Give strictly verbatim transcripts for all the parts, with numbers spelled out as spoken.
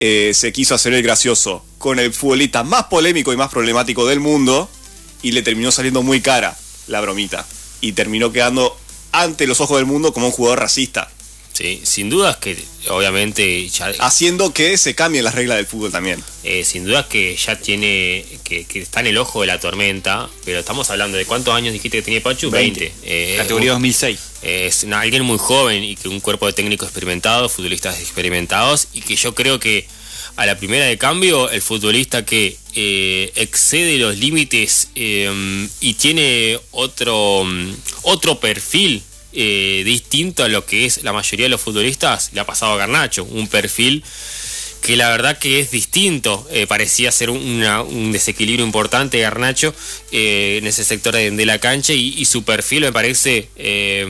eh, se quiso hacer el gracioso con el futbolista más polémico y más problemático del mundo y le terminó saliendo muy cara la bromita y terminó quedando ante los ojos del mundo como un jugador racista. Sí, sin dudas que obviamente ya, haciendo que se cambien las reglas del fútbol también. Eh, sin dudas que ya tiene, que, que está en el ojo de la tormenta, pero estamos hablando de cuántos años dijiste que tenía Pachu, veinte. Eh, Categoría dos mil seis. Es una, alguien muy joven y que un cuerpo de técnicos experimentados, futbolistas experimentados, y que yo creo que a la primera de cambio, el futbolista que eh, excede los límites eh, y tiene otro, otro perfil Eh, distinto a lo que es la mayoría de los futbolistas, le ha pasado a Garnacho, un perfil que la verdad que es distinto, eh, parecía ser una, un desequilibrio importante Garnacho eh, en ese sector de, de la cancha y, y su perfil me parece eh,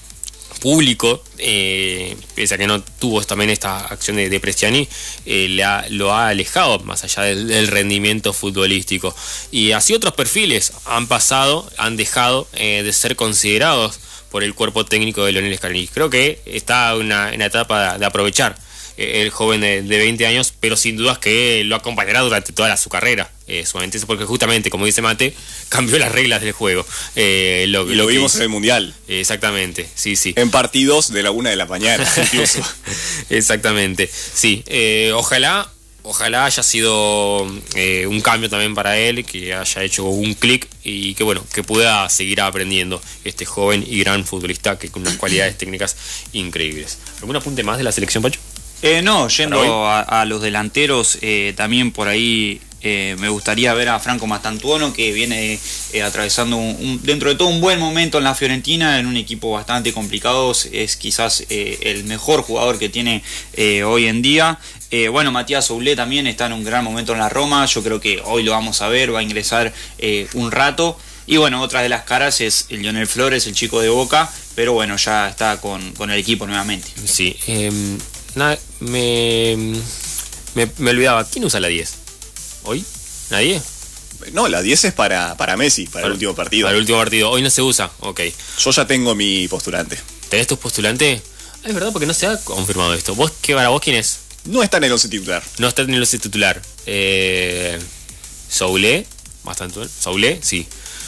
público, eh, pese a que no tuvo también esta acción de, de Bresciani, eh, le ha, lo ha alejado más allá del, del rendimiento futbolístico, y así otros perfiles han pasado, han dejado eh, de ser considerados por el cuerpo técnico de Lionel Scaloni. Creo que está en una, una etapa de aprovechar eh, el joven de, de veinte años, pero sin dudas que lo acompañará durante toda la, su carrera, eh, solamente porque justamente, como dice Mate, cambió las reglas del juego. Eh, lo, y lo, lo vimos en el Mundial. Eh, exactamente, sí, sí. En partidos de la una de la mañana, incluso. Exactamente, sí. Eh, ojalá... Ojalá haya sido eh, un cambio también para él, que haya hecho un clic y que bueno, que pueda seguir aprendiendo este joven y gran futbolista que con unas cualidades técnicas increíbles. ¿Algún apunte más de la selección, Pacho? Eh, no, yendo a, a los delanteros, eh, también por ahí eh, me gustaría ver a Franco Mastantuono, que viene eh, atravesando un, un, dentro de todo un buen momento en la Fiorentina, en un equipo bastante complicado, es quizás eh, el mejor jugador que tiene eh, hoy en día. Eh, bueno, Matías Soulé también está en un gran momento en la Roma, yo creo que hoy lo vamos a ver, va a ingresar eh, un rato. Y bueno, otra de las caras es el Lionel Flores, el chico de Boca, pero bueno, ya está con, con el equipo nuevamente. Sí, eh, na, me, me, me olvidaba, ¿quién usa la diez? ¿Hoy? ¿Nadie? No, la diez es para, para Messi, para, para el último partido. Para el último partido, hoy no se usa, ok. Yo ya tengo mi postulante. ¿Tenés tu postulante? Ah, es verdad, porque no se ha confirmado esto. ¿Vos qué, para vos quién es? No está en el once titular. No está en el once titular. Eh, Soulé, bastante bueno. Soulé, sí.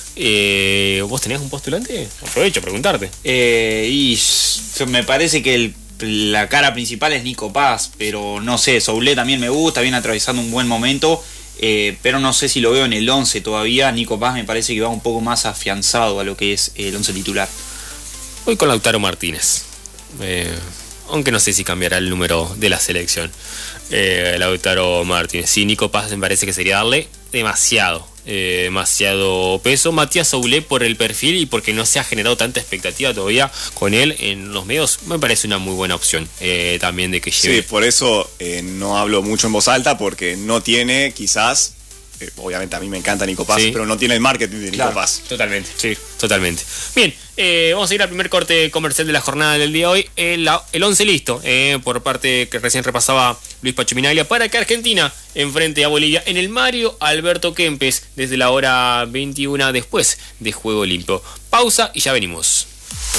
Eh, ¿Vos tenés un postulante? Aprovecho a preguntarte. Eh, y me parece que el, la cara principal es Nico Paz, pero no sé, Soulé también me gusta, viene atravesando un buen momento, eh, pero no sé si lo veo en el once todavía. Nico Paz me parece que va un poco más afianzado a lo que es el once titular. Voy con Lautaro Martínez. Eh... Aunque no sé si cambiará el número de la selección. Eh, Lautaro Martínez. Sí, Nico Paz me parece que sería darle demasiado, eh, demasiado peso. Matías Soulé por el perfil y porque no se ha generado tanta expectativa todavía con él en los medios, me parece una muy buena opción eh, también de que lleve. Sí, por eso eh, no hablo mucho en voz alta, porque no tiene quizás... Eh, obviamente a mí me encanta Nico Paz, sí, pero no tiene el marketing de Nico claro, Paz. Totalmente, sí, totalmente. Bien, eh, vamos a ir al primer corte comercial de la jornada del día de hoy. Eh, la, el once listo, eh, por parte que recién repasaba Luis Pacho Minaglia, para que Argentina enfrente a Bolivia en el Mario Alberto Kempes desde la hora veintiuna después de Juego Limpio. Pausa y ya venimos.